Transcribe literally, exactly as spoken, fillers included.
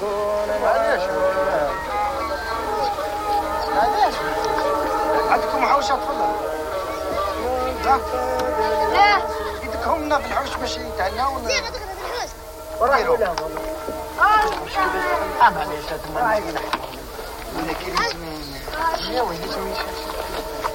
معليش معليش عندكم حوشه تفضل. لا لا يدك همنا في الحوش ماشي تاعنا ولا زين غدك الحوش وراه ولا اه معليش هذا ما ولا كاين يا وين